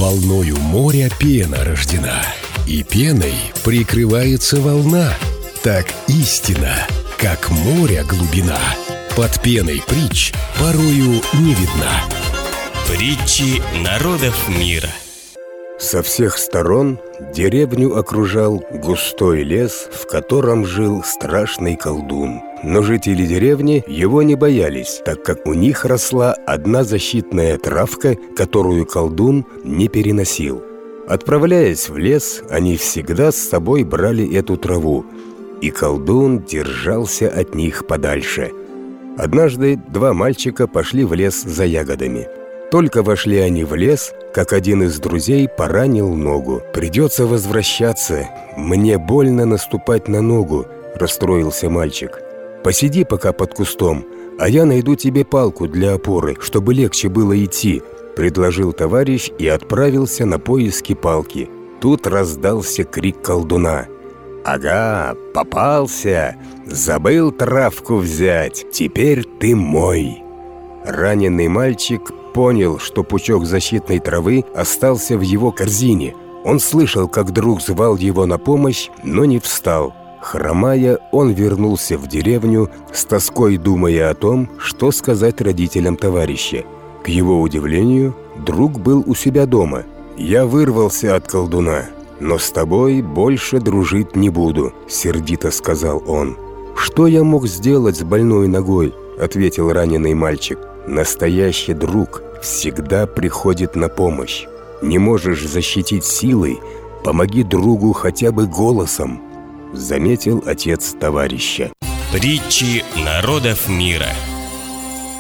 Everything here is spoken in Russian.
Волною моря пена рождена, и пеной прикрывается волна. Так истина, как море глубина, под пеной притч порою не видна. Притчи народов мира. Со всех сторон деревню окружал густой лес, в котором жил страшный колдун. Но жители деревни его не боялись, так как у них росла одна защитная травка, которую колдун не переносил. Отправляясь в лес, они всегда с собой брали эту траву, и колдун держался от них подальше. Однажды два мальчика пошли в лес за ягодами. Только вошли они в лес, как один из друзей поранил ногу. «Придется возвращаться, мне больно наступать на ногу», – расстроился мальчик. «Посиди пока под кустом, а я найду тебе палку для опоры, чтобы легче было идти», – предложил товарищ и отправился на поиски палки. Тут раздался крик колдуна. «Ага, попался! Забыл травку взять, теперь ты мой!» Раненый мальчик понял, что пучок защитной травы остался в его корзине. Он слышал, как друг звал его на помощь, но не встал. Хромая, он вернулся в деревню, с тоской думая о том, что сказать родителям товарища. К его удивлению, друг был у себя дома. «Я вырвался от колдуна, но с тобой больше дружить не буду», — сердито сказал он. «Что я мог сделать с больной ногой?» — ответил раненый мальчик. «Настоящий друг всегда приходит на помощь. Не можешь защитить силой, помоги другу хотя бы голосом», — заметил отец товарища. Притчи народов мира.